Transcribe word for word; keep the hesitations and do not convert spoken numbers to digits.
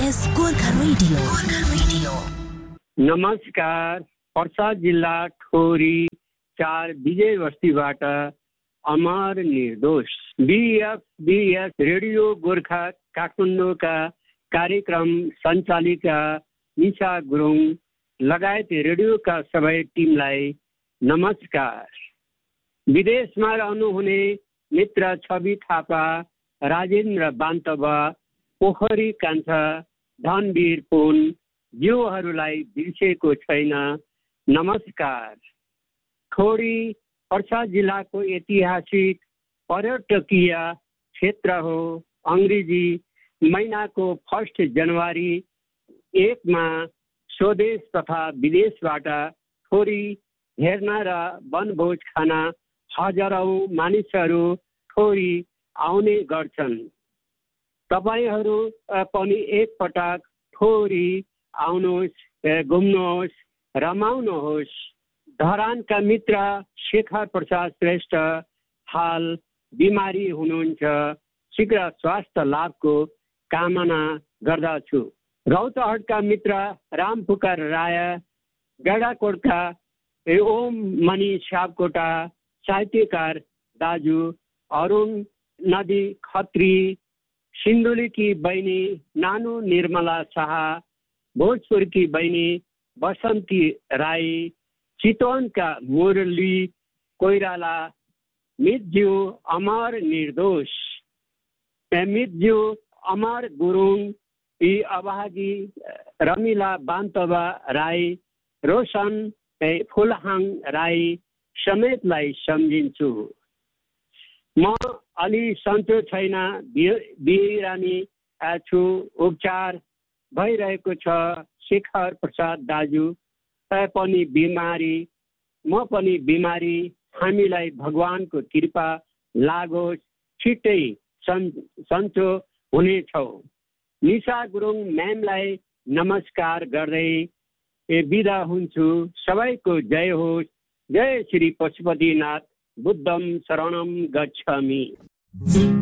S Gorkha radio Gorkha radio. नमस्कार, पर्सा जिल्ला ठोरी चार विजय बस्तीबाट अमर निर्दोष बीएफबीएस रेडियो गोर्खा काठमाडौँका कार्यक्रम सञ्चालिका निशा गुरुङ लगायत रेडियोका सबै टिमलाई नमस्कार। विदेशमा रहनुहुने मित्र छवि थापा, राजेन्द्र बान्तवा, पोखरी कान्छा, धनवीर पुन ज्यूहरूलाई बिर्सेको छैन, नमस्कार। ठोरी पर्सा जिल्लाको ऐतिहासिक पर्यटकीय क्षेत्र हो। अङ्ग्रेजी महिनाको फर्स्ट जनवरी एकमा स्वदेश तथा विदेशबाट ठोरी हेर्न र वनभोज खान हजारौँ मानिसहरू ठोरी आउने गर्छन्। तपाईहरू पनि एकपटक ठोरी आउनुहोस्, घुम्नुहोस्, रमाउनुहोस्। धरानका मित्र शेखर प्रसाद श्रेष्ठ हाल बिमारी हुनुहुन्छ, शीघ्र स्वास्थ्य लाभको कामना गर्दछु। रौतहटका मित्र रामपुकार राय, गडाकोटका ओम मणि सापकोटा, साहित्यकार दाजु अरुण नदी खत्री, सिन्धुलीकी बहिनी नानु निर्मला शाह, भोजपुरकी बहिनी बसन्ती राई, चितवनका मुरली कोइराला, मितज्यू अमर निर्दोष, मितज्यू अमर गुरुङ, यी अभागी रमिला बान्तवा राई, रोशन फुलहाङ राई समेतलाई सम्झिन्छु। म अलि सन्चो छैन, बिरामी छु, उपचार भइरहेको छ। शेखर प्रसाद दाजु पनि बिमारी, म पनि बिमारी, हामीलाई भगवानको कृपा लागोस्, छिट्टै सन् सन्चो हुनेछौ। निशा गुरुङ म्यामलाई नमस्कार गर्दै बिदा हुन्छु। सबैको जय होस्। जय श्री पशुपतिनाथ बुद्धम शरणम गच्छामि।